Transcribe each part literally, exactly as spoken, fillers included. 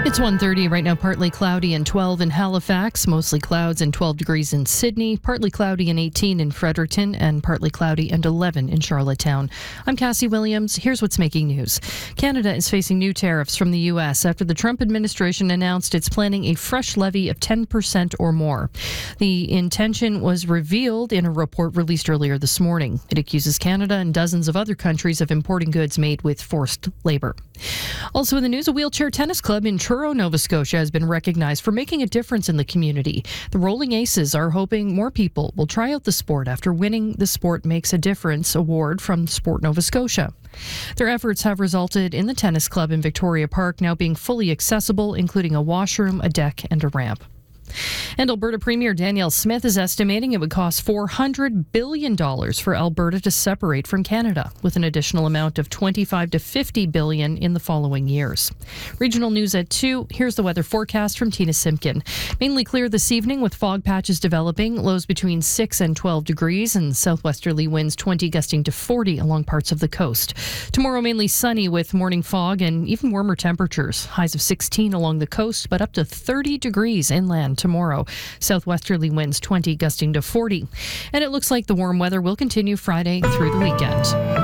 It's one thirty right now, partly cloudy and twelve in Halifax, mostly clouds and twelve degrees in Sydney, partly cloudy and eighteen in Fredericton, and partly cloudy and eleven in Charlottetown. I'm Cassie Williams. Here's what's making news. Canada is facing new tariffs from the U S after the Trump administration announced it's planning a fresh levy of ten percent or more. The intention was revealed in a report released earlier this morning. It accuses Canada and dozens of other countries of importing goods made with forced labor. Also in the news, a wheelchair tennis club in Truro, Nova Scotia has been recognized for making a difference in the community. The Rolling Aces are hoping more people will try out the sport after winning the Sport Makes a Difference award from Sport Nova Scotia. Their efforts have resulted in the tennis club in Victoria Park now being fully accessible, including a washroom, a deck, and a ramp. And Alberta Premier Danielle Smith is estimating it would cost four hundred billion dollars for Alberta to separate from Canada, with an additional amount of twenty-five to fifty billion dollars in the following years. Regional news at two. Here's the weather forecast from Tina Simpkin. Mainly clear this evening with fog patches developing, lows between six and twelve degrees, and southwesterly winds twenty gusting to forty along parts of the coast. Tomorrow mainly sunny with morning fog and even warmer temperatures. Highs of sixteen along the coast, but up to thirty degrees inland tomorrow. Southwesterly winds twenty gusting to forty. And it looks like the warm weather will continue Friday through the weekend.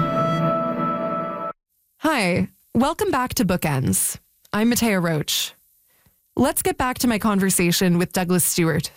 Hi, welcome back to Bookends. I'm Matea Roach. Let's get back to my conversation with Douglas Stewart.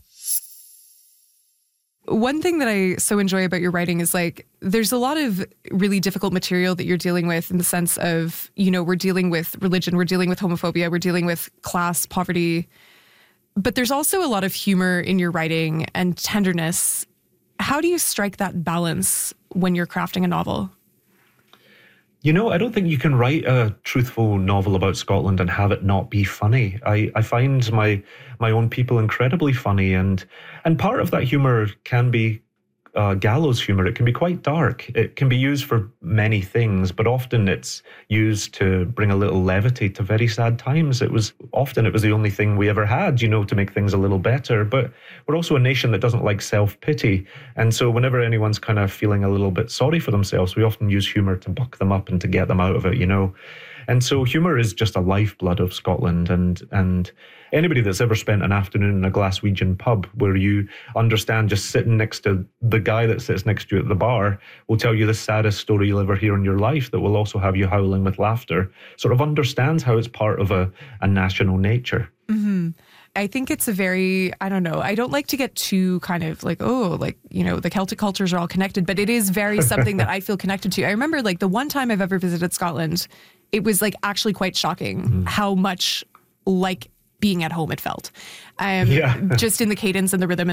One thing that I so enjoy about your writing is like, there's a lot of really difficult material that you're dealing with in the sense of, you know, we're dealing with religion, we're dealing with homophobia, we're dealing with class, poverty. But there's also a lot of humor in your writing and tenderness. How do you strike that balance when you're crafting a novel? You know, I don't think you can write a truthful novel about Scotland and have it not be funny. I, I find my my own people incredibly funny, and and part of that humor can be uh, gallows humor. It can be quite dark. It can be used for many things, but often it's used to bring a little levity to very sad times. It was often it was the only thing we ever had, you know, to make things a little better. But we're also a nation that doesn't like self-pity. And so whenever anyone's kind of feeling a little bit sorry for themselves, we often use humor to buck them up and to get them out of it, you know. And so humor is just a lifeblood of Scotland, and and anybody that's ever spent an afternoon in a Glaswegian pub where you understand just sitting next to the guy that sits next to you at the bar will tell you the saddest story you'll ever hear in your life that will also have you howling with laughter, sort of understands how it's part of a, a national nature. Mm-hmm. I think it's a very, I don't know, I don't like to get too kind of like, oh, like, you know, the Celtic cultures are all connected, but it is very something that I feel connected to. I remember like the one time I've ever visited Scotland, it was like actually quite shocking mm-hmm. how much like being at home it felt. Um, yeah. Just in the cadence and the rhythm and